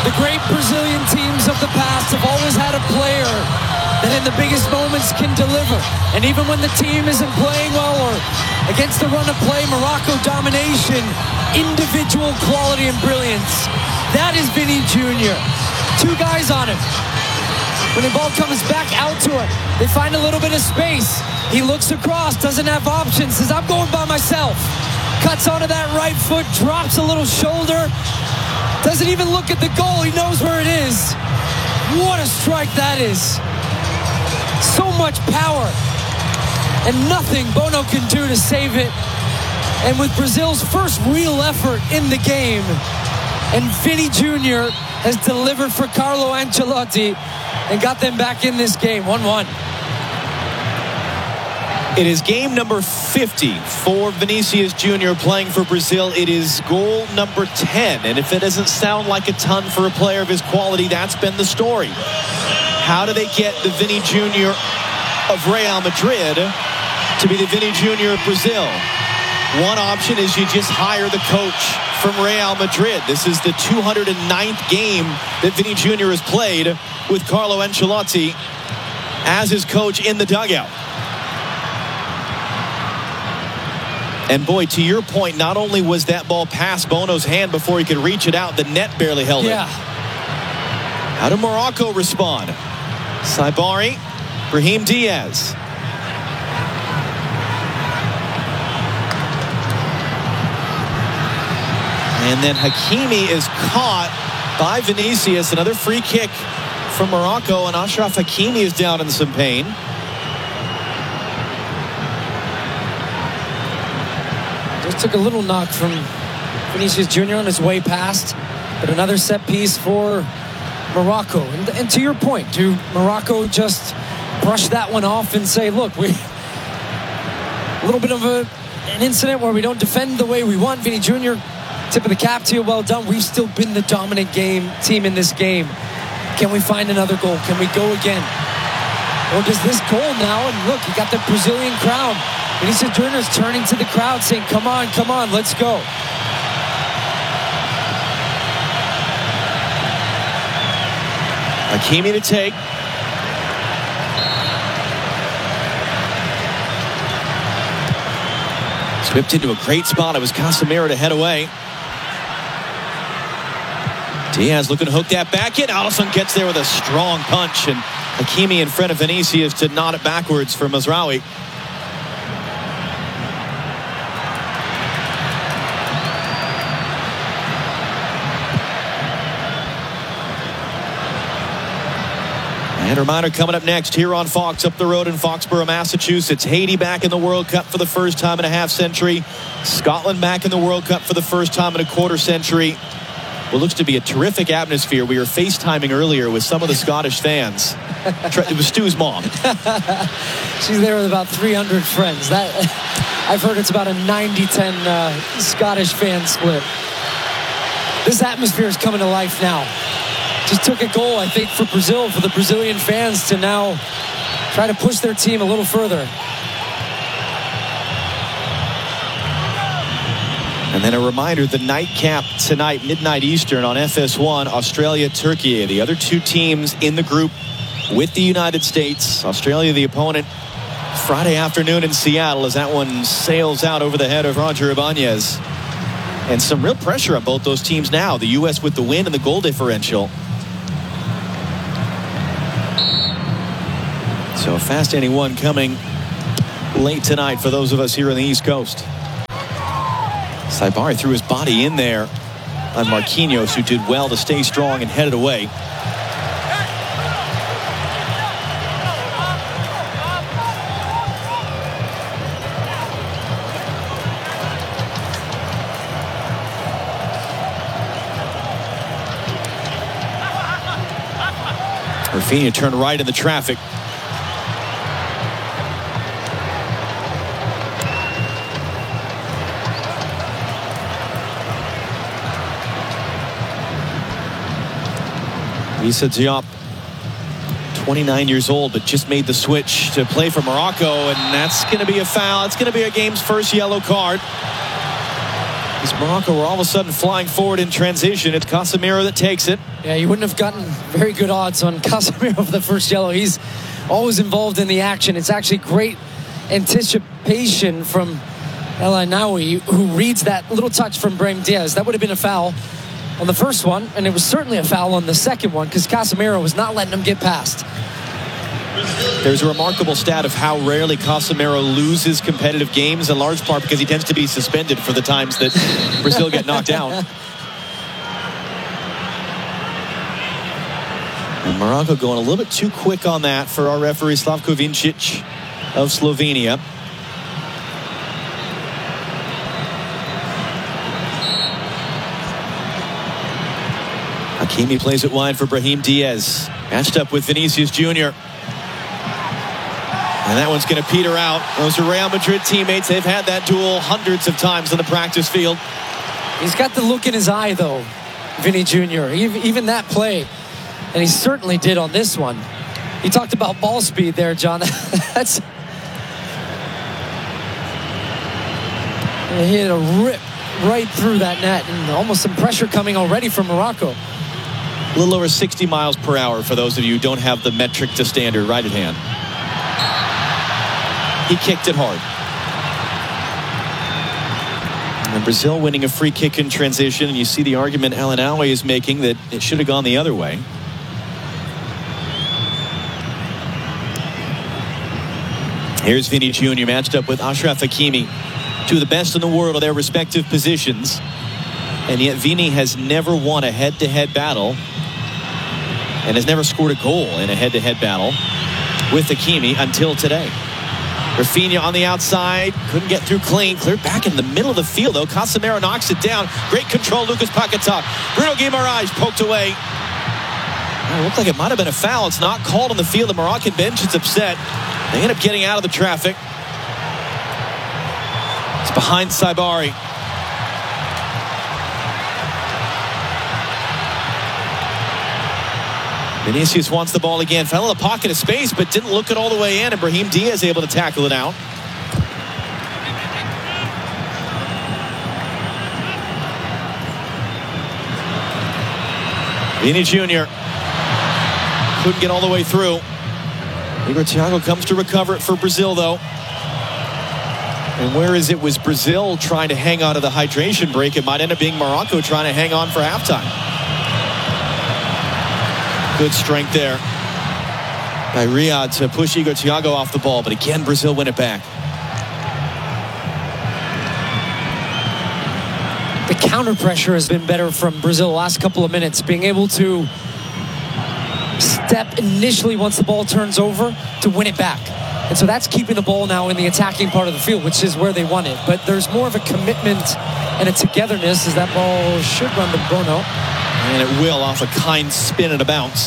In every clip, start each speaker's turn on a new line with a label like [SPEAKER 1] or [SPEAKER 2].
[SPEAKER 1] The great Brazilian teams of the past have always had a player that in the biggest moments can deliver. And even when the team isn't playing well or against the run of play, Morocco domination, individual quality and brilliance. That is Vini Jr. Two guys on him. When the ball comes back out to it, they find a little bit of space. He looks across, doesn't have options, says, I'm going by myself. Cuts onto that right foot, drops a little shoulder. Doesn't even look at the goal. He knows where it is. What a strike that is. So much power. And nothing Bono can do to save it. And with Brazil's first real effort in the game, and Vini Jr. has delivered for Carlo Ancelotti and got them back in this game, 1-1.
[SPEAKER 2] It is game number 50 for Vinicius Jr. playing for Brazil. It is goal number 10. And if it doesn't sound like a ton for a player of his quality, that's been the story. How do they get the Vini Jr. of Real Madrid to be the Vini Jr. of Brazil? One option is you just hire the coach from Real Madrid. This is the 209th game that Vini Jr. has played with Carlo Ancelotti as his coach in the dugout. And boy, to your point, not only was that ball past Bono's hand before he could reach it out, the net barely held it. How did Morocco respond? Saibari, Brahim Diaz. And then Hakimi is caught by Vinicius. Another free kick from Morocco, and Achraf Hakimi is down in some pain.
[SPEAKER 1] Just took a little knock from Vinicius Jr. on his way past, but another set piece for Morocco. And to your point, do Morocco just brush that one off and say, look, we a little bit of an incident where we don't defend the way we want. Vini Jr., tip of the cap to you, well done. We've still been the dominant team in this game. Can we find another goal? Can we go again? Or does this goal now, and look, you got the Brazilian crowd. Vinicius Jr. is turning to the crowd saying, come on, let's go.
[SPEAKER 2] Hakimi to take. Whipped into a great spot. It was Casemiro to head away. Diaz looking to hook that back in. Alisson gets there with a strong punch, and Hakimi in front of Vinicius to nod it backwards for Mazraoui. And a reminder coming up next here on Fox up the road in Foxborough, Massachusetts. Haiti back in the World Cup for the first time in a half century. Scotland back in the World Cup for the first time in a quarter century. What looks to be a terrific atmosphere. We were FaceTiming earlier with some of the Scottish fans. It was Stu's mom.
[SPEAKER 1] She's there with about 300 friends. I've heard it's about a 90-10 Scottish fan split. This atmosphere is coming to life now. Just took a goal, I think, for Brazil, for the Brazilian fans to now try to push their team a little further.
[SPEAKER 2] And then a reminder, the nightcap tonight, midnight Eastern on FS1, Australia, Turkey. The other two teams in the group with the United States. Australia, the opponent, Friday afternoon in Seattle as that one sails out over the head of Roger Ibanez. And some real pressure on both those teams now. The U.S. with the win and the goal differential. So a fast-ending one coming late tonight for those of us here on the East Coast. Saibari threw his body in there on Marquinhos, who did well to stay strong and headed away. Rafinha turned right in the traffic. Issa Diop, 29 years old, but just made the switch to play for Morocco, and that's going to be a foul. It's going to be a game's first yellow card. As Morocco were all of a sudden flying forward in transition. It's Casemiro that takes it.
[SPEAKER 1] Yeah, you wouldn't have gotten very good odds on Casemiro for the first yellow. He's always involved in the action. It's actually great anticipation from El Ainaoui, who reads that little touch from Brahim Diaz. That would have been a foul on the first one, and it was certainly a foul on the second one because Casemiro was not letting him get past.
[SPEAKER 2] There's a remarkable stat of how rarely Casemiro loses competitive games, in large part because he tends to be suspended for the times that Brazil get knocked out. And Morocco going a little bit too quick on that for our referee Slavko Vincic of Slovenia. Hakimi plays it wide for Brahim Diaz. Matched up with Vinicius Jr. And that one's going to peter out. Those are Real Madrid teammates. They've had that duel hundreds of times on the practice field.
[SPEAKER 1] He's got the look in his eye, though, Vinny Jr. Even that play, and he certainly did on this one. He talked about ball speed there, John. That's... He hit a rip right through that net, and almost some pressure coming already from Morocco.
[SPEAKER 2] A little over 60 miles per hour for those of you who don't have the metric to standard right at hand. He kicked it hard. And Brazil winning a free kick in transition, and you see the argument El Ainaoui is making that it should have gone the other way. Here's Vinny Jr. matched up with Achraf Hakimi. Two of the best in the world of their respective positions. And yet Vinny has never won a head-to-head battle and has never scored a goal in a head-to-head battle with Hakimi until today. Rafinha on the outside, couldn't get through clean. Cleared back in the middle of the field, though. Casemiro knocks it down. Great control, Lucas Paquetá. Bruno Guimaraes poked away. It looked like it might have been a foul. It's not called on the field. The Moroccan bench is upset. They end up getting out of the traffic. It's behind Saibari. Vinicius wants the ball again. Fell in the pocket of space, but didn't look it all the way in, and Brahim Diaz able to tackle it out. Vini Jr. couldn't get all the way through. Igor Thiago comes to recover it for Brazil, though. And whereas it was Brazil trying to hang on to the hydration break, it might end up being Morocco trying to hang on for halftime. Good strength there by Riyad to push Igor Thiago off the ball, but again Brazil win it back.
[SPEAKER 1] The counter pressure has been better from Brazil the last couple of minutes, being able to step initially once the ball turns over to win it back. And so that's keeping the ball now in the attacking part of the field, which is where they want it. But there's more of a commitment and a togetherness as that ball should run to Bono.
[SPEAKER 2] And it will off a kind spin and a bounce.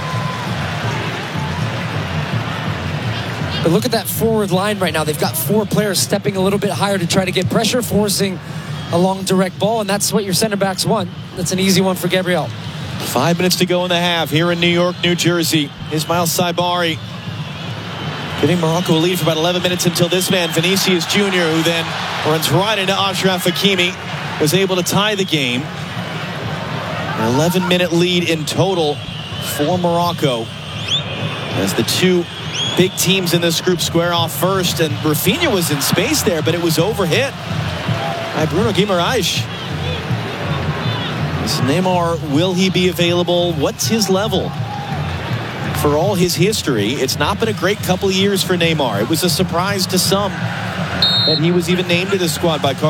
[SPEAKER 1] But look at that forward line right now. They've got four players stepping a little bit higher to try to get pressure, forcing a long direct ball, and that's what your center backs want. That's an easy one for Gabriel.
[SPEAKER 2] 5 minutes to go in the half here in New York, New Jersey. Ismail Saibari giving Morocco a lead for about 11 minutes until this man, Vinicius Jr., who then runs right into Achraf Hakimi, was able to tie the game. An 11-minute lead in total for Morocco as the two big teams in this group square off first, and Rafinha was in space there, but it was overhit by Bruno Guimaraes. Is Neymar, will he be available? What's his level? For all his history, it's not been a great couple of years for Neymar. It was a surprise to some that he was even named to the squad by Carlos